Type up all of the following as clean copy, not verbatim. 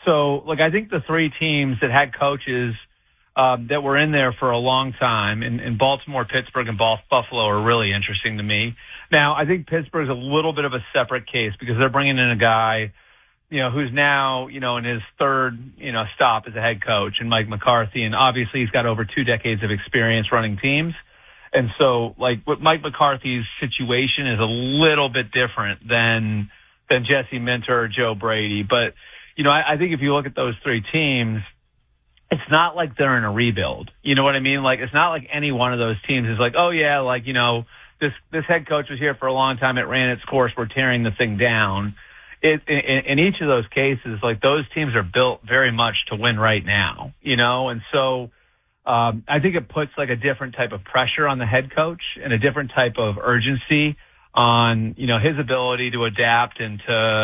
So, like, I think the three teams that had coaches that were in there for a long time in Baltimore, Pittsburgh, and Buffalo are really interesting to me. Now, I think Pittsburgh's a little bit of a separate case because they're bringing in a guy, who's now, in his third, stop as a head coach, and Mike McCarthy. And obviously he's got over 2 decades of experience running teams. And so, like, what Mike McCarthy's situation is a little bit different than Jesse Minter or Joe Brady. But, I think if you look at those three teams, it's not like they're in a rebuild. You know what I mean? Like, it's not like any one of those teams is like, oh yeah, like, this head coach was here for a long time. It ran its course. We're tearing the thing down. In each of those cases, like, those teams are built very much to win right now, and so, I think it puts like a different type of pressure on the head coach and a different type of urgency on, his ability to adapt and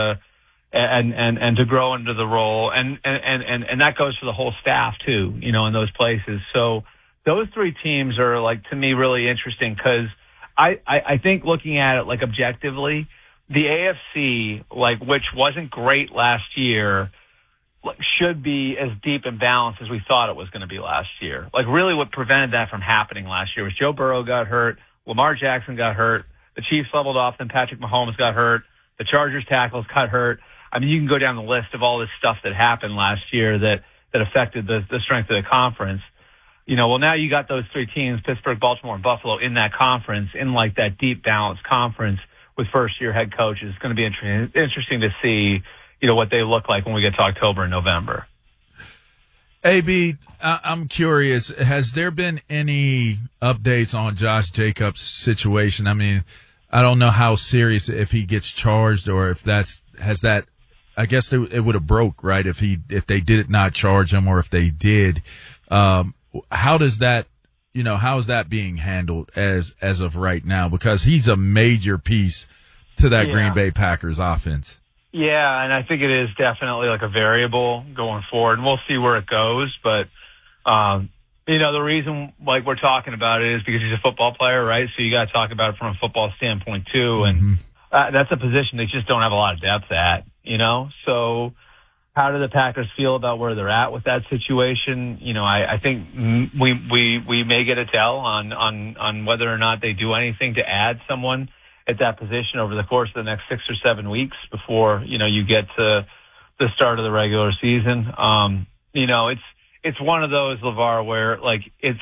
to grow into the role. And that goes for the whole staff too, in those places. So those three teams are, like, to me, really interesting because I think looking at it, like, objectively, the AFC, like, which wasn't great last year, like, should be as deep and balanced as we thought it was going to be last year. Like, really what prevented that from happening last year was Joe Burrow got hurt, Lamar Jackson got hurt, the Chiefs leveled off, then Patrick Mahomes got hurt, the Chargers tackles got hurt. I mean, you can go down the list of all this stuff that happened last year that affected the strength of the conference. Well, now you got those three teams, Pittsburgh, Baltimore, and Buffalo, in that conference, in, like, that deep, balanced conference with first-year head coaches. It's going to be interesting to see, what they look like when we get to October and November. AB, I'm curious, has there been any updates on Josh Jacobs' situation? I mean, I don't know how serious, if he gets charged or if I guess it would have broke, right? If they did not charge him or if they did, how does that, how is that being handled as of right now? Because he's a major piece to that Green Bay Packers offense. Yeah, and I think it is definitely like a variable going forward, and we'll see where it goes. But, the reason, like, we're talking about it is because he's a football player, right? So you got to talk about it from a football standpoint too. And that's a position they just don't have a lot of depth at, So how do the Packers feel about where they're at with that situation? I think we may get a tell on whether or not they do anything to add someone at that position over the course of the next 6 or 7 weeks before, you get to the start of the regular season. It's one of those, LeVar, where, like, it's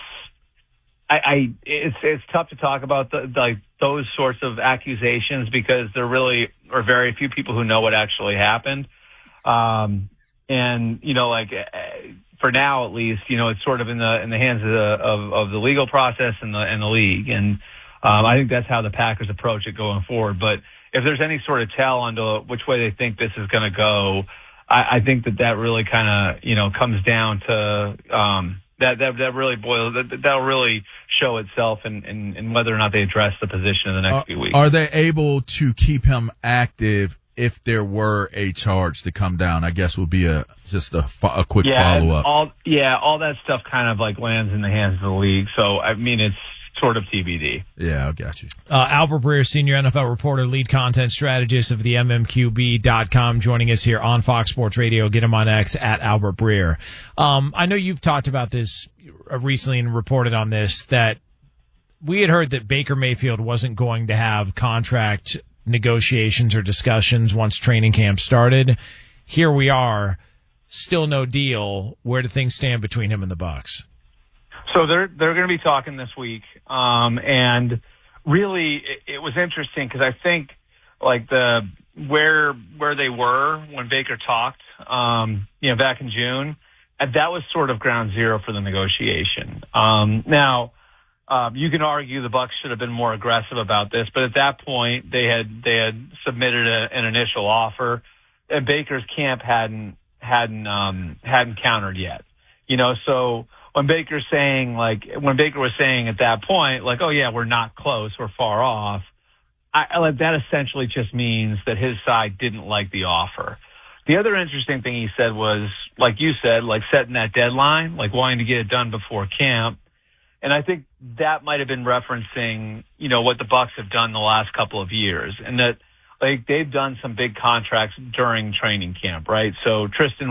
tough to talk about those sorts of accusations because there really are very few people who know what actually happened. For now, at least, it's sort of in the hands of the legal process and the league. And, I think that's how the Packers approach it going forward. But if there's any sort of tell on which way they think this is going to go, I think that really kind of, comes down to, that'll really show itself in whether or not they address the position in the next few weeks. Are they able to keep him active if there were a charge to come down? I guess would be a quick follow-up. All that stuff kind of, like, lands in the hands of the league. So, I mean, it's sort of TBD. Yeah, I got you. Albert Breer, senior NFL reporter, lead content strategist of the MMQB.com, joining us here on Fox Sports Radio. Get him on X at Albert Breer. I know you've talked about this recently and reported on this, that we had heard that Baker Mayfield wasn't going to have contract negotiations or discussions once training camp started. Here we are, still no deal. Where do things stand between him and the Bucs? So they're going to be talking this week, and really it was interesting because I think, like, where they were when Baker talked, back in June, that was sort of ground zero for the negotiation. Now, you can argue the Bucs should have been more aggressive about this, but at that point they had submitted an initial offer, and Baker's camp hadn't countered yet. So when Baker was saying at that point, like, oh yeah, we're not close, we're far off, that essentially just means that his side didn't like the offer. The other interesting thing he said was, like you said, like, setting that deadline, like wanting to get it done before camp. And I think that might have been referencing, what the Bucs have done the last couple of years, and that, like, they've done some big contracts during training camp, right? So Tristan